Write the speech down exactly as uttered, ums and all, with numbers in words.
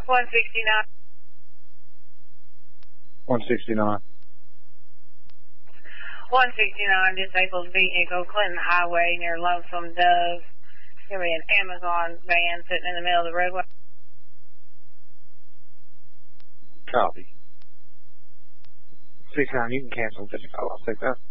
one sixty-nine. one sixty-nine. one sixty-nine, disabled vehicle, Clinton Highway near Lonesome Dove. There'll be an Amazon van sitting in the middle of the roadway. Copy. sixty-nine, you can cancel fifty-five. I'll take that.